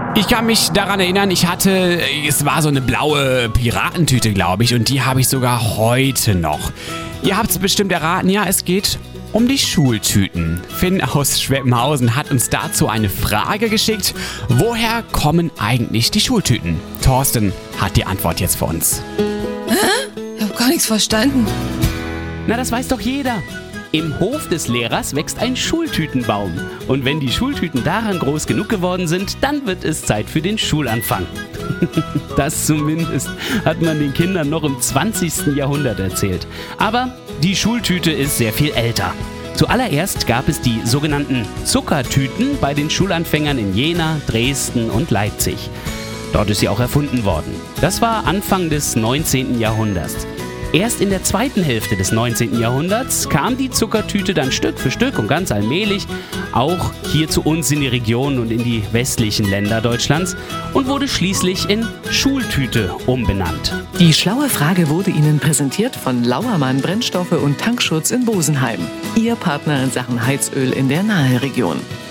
Ich kann mich daran erinnern, es war so eine blaue Piratentüte, glaube ich, und die habe ich sogar heute noch. Ihr habt es bestimmt erraten, ja, es geht um die Schultüten. Finn aus Schweppenhausen hat uns dazu eine Frage geschickt. Woher kommen eigentlich die Schultüten? Thorsten hat die Antwort jetzt für uns. Ich habe gar nichts verstanden. Na, das weiß doch jeder. Im Hof des Lehrers wächst ein Schultütenbaum. Und wenn die Schultüten daran groß genug geworden sind, dann wird es Zeit für den Schulanfang. Das zumindest hat man den Kindern noch im 20. Jahrhundert erzählt. Aber die Schultüte ist sehr viel älter. Zuallererst gab es die sogenannten Zuckertüten bei den Schulanfängern in Jena, Dresden und Leipzig. Dort ist sie auch erfunden worden. Das war Anfang des 19. Jahrhunderts. Erst in der zweiten Hälfte des 19. Jahrhunderts kam die Zuckertüte dann Stück für Stück und ganz allmählich auch hier zu uns in die Region und in die westlichen Länder Deutschlands und wurde schließlich in Schultüte umbenannt. Die schlaue Frage wurde Ihnen präsentiert von Lauermann Brennstoffe und Tankschutz in Bosenheim. Ihr Partner in Sachen Heizöl in der Naheregion.